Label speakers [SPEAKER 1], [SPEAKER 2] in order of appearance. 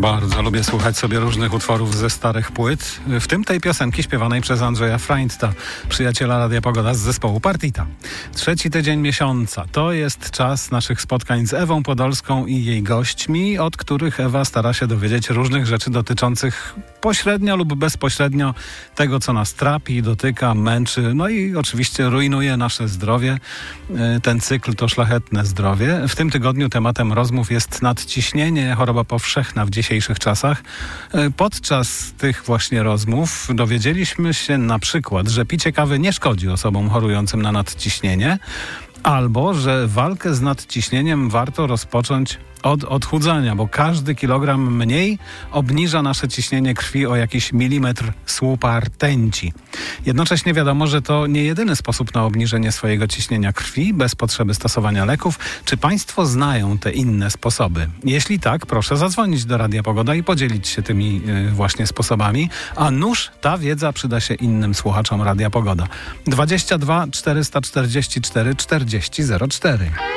[SPEAKER 1] Bardzo lubię słuchać sobie różnych utworów ze starych płyt, w tym tej piosenki śpiewanej przez Andrzeja Freindta, przyjaciela Radia Pogoda z zespołu Partita. 3. tydzień miesiąca to jest czas naszych spotkań z Ewą Podolską i jej gośćmi, od których Ewa stara się dowiedzieć różnych rzeczy dotyczących pośrednio lub bezpośrednio tego, co nas trapi, dotyka, męczy, no i oczywiście rujnuje nasze zdrowie. Ten cykl to szlachetne zdrowie. W tym tygodniu tematem rozmów jest nadciśnienie, choroba powszechna w dzisiejszych czasach. Podczas tych właśnie rozmów dowiedzieliśmy się na przykład, że picie kawy nie szkodzi osobom chorującym na nadciśnienie, albo że walkę z nadciśnieniem warto rozpocząć od odchudzania, bo każdy kilogram mniej obniża nasze ciśnienie krwi o jakiś milimetr słupa rtęci. Jednocześnie wiadomo, że to nie jedyny sposób na obniżenie swojego ciśnienia krwi bez potrzeby stosowania leków. Czy Państwo znają te inne sposoby? Jeśli tak, proszę zadzwonić do Radia Pogoda i podzielić się tymi właśnie sposobami, a nuż ta wiedza przyda się innym słuchaczom Radia Pogoda. 22 444 40 04.